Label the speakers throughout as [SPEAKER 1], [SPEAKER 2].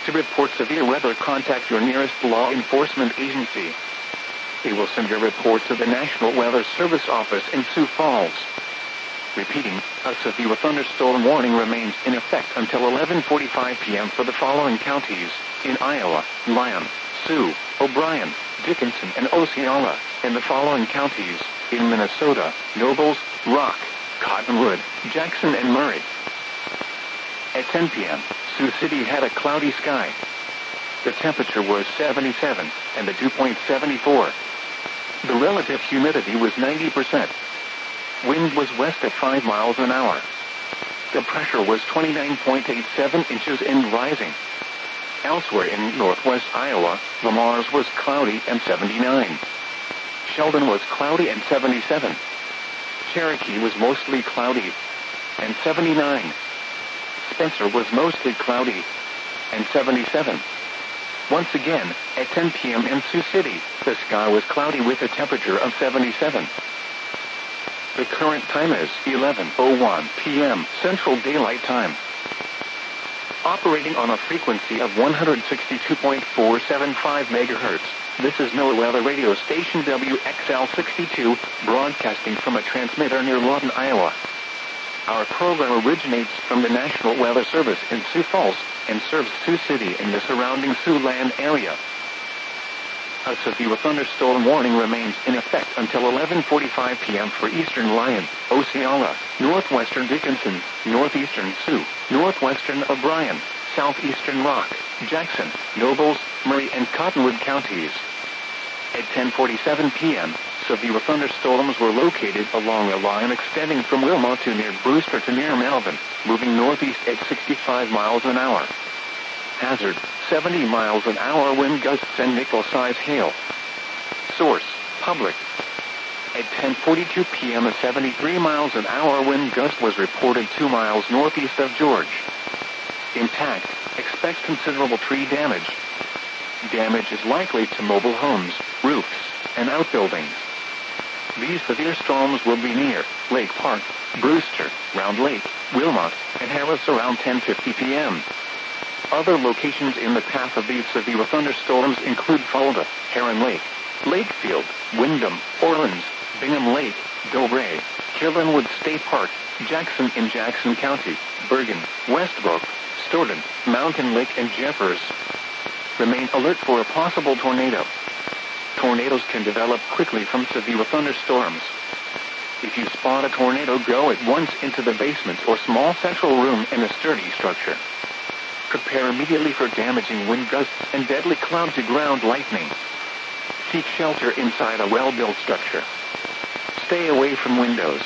[SPEAKER 1] To report severe weather, contact your nearest law enforcement agency. They will send your report to the National Weather Service office in Sioux Falls. Repeating, a severe thunderstorm warning remains in effect until 11:45 p.m. for the following counties in Iowa: Lyon, Sioux, O'Brien, Dickinson, and Osceola. In the following counties in Minnesota: Nobles, Rock, Cottonwood, Jackson, and Murray. At 10 p.m., Sioux City had a cloudy sky. The temperature was 77, and the dew point 74. The relative humidity was 90%. Wind was west at 5 miles an hour. The pressure was 29.87 inches and rising. Elsewhere in northwest Iowa, Lamars was cloudy and 79. Sheldon was cloudy and 77. Cherokee was mostly cloudy and 79. Spencer was mostly cloudy and 77. Once again, at 10 p.m. in Sioux City, the sky was cloudy with a temperature of 77. The current time is 11:01 p.m. Central Daylight Time. Operating on a frequency of 162.475 megahertz, this is NOAA Weather Radio Station WXL62, broadcasting from a transmitter near Lawton, Iowa. Our program originates from the National Weather Service in Sioux Falls and serves Sioux City and the surrounding Siouxland area. A severe thunderstorm warning remains in effect until 11:45 p.m. for eastern Lyon, Osceola, northwestern Dickinson, northeastern Sioux, northwestern O'Brien, southeastern Rock, Jackson, Nobles, Murray, and Cottonwood counties. At 10:47 p.m., severe thunderstorms were located along a line extending from Wilmot to near Brewster to near Melvin, moving northeast at 65 miles an hour. Hazard, 70 miles an hour wind gusts and nickel-size hail. Source, public. At 10:42 p.m. a 73 miles an hour wind gust was reported 2 miles northeast of George. Intact, expect considerable tree damage. Damage is likely to mobile homes, roofs, and outbuildings. These severe storms will be near Lake Park, Brewster, Round Lake, Wilmot, and Harris around 10:50 p.m. Other locations in the path of these severe thunderstorms include Fulda, Heron Lake, Lakefield, Windham, Orleans, Bingham Lake, Dobre, Killenwood State Park, Jackson in Jackson County, Bergen, Westbrook, Stoughton, Mountain Lake, and Jeffers. Remain alert for a possible tornado. Tornadoes can develop quickly from severe thunderstorms. If you spot a tornado, go at once into the basement or small central room in a sturdy structure. Prepare immediately for damaging wind gusts and deadly cloud-to-ground lightning. Seek shelter inside a well-built structure. Stay away from windows.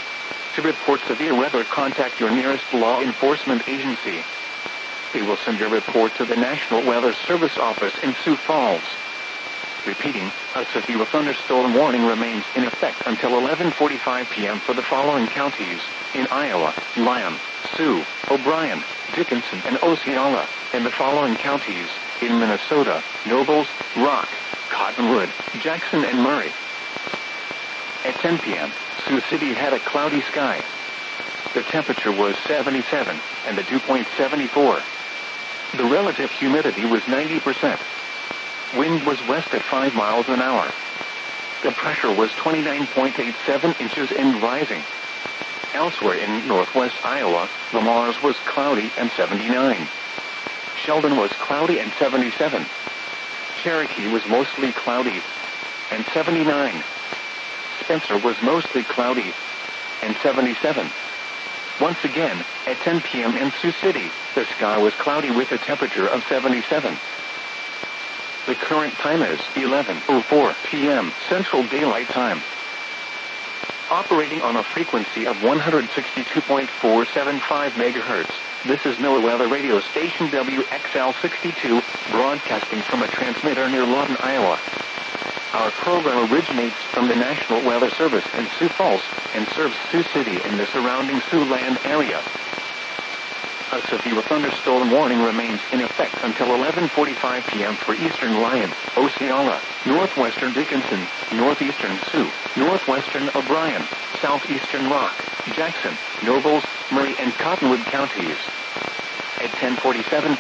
[SPEAKER 1] To report severe weather, contact your nearest law enforcement agency. They will send your report to the National Weather Service office in Sioux Falls. Repeating, a severe thunderstorm warning remains in effect until 11:45 p.m. for the following counties in Iowa: Lyon, Sioux, O'Brien, Dickinson, and Osceola, and the following counties in Minnesota: Nobles, Rock, Cottonwood, Jackson, and Murray. At 10 p.m., Sioux City had a cloudy sky. The temperature was 77, and the dew point 74. The relative humidity was 90%. Wind was west at 5 miles an hour. The pressure was 29.87 inches and rising. Elsewhere in northwest Iowa, Lamars was cloudy and 79. Sheldon was cloudy and 77. Cherokee was mostly cloudy and 79. Spencer was mostly cloudy and 77. Once again, at 10 p.m. in Sioux City, the sky was cloudy with a temperature of 77. The current time is 11:04 p.m. Central Daylight Time. Operating on a frequency of 162.475 megahertz, this is NOAA Weather Radio Station WXL62, broadcasting from a transmitter near Lawton, Iowa. Our program originates from the National Weather Service in Sioux Falls and serves Sioux City and the surrounding Siouxland area. A severe thunderstorm warning remains in effect until 11:45 p.m. for eastern Lyon, Osceola, northwestern Dickinson, northeastern Sioux, northwestern O'Brien, southeastern Rock, Jackson, Nobles, Murray, and Cottonwood counties. At 10:47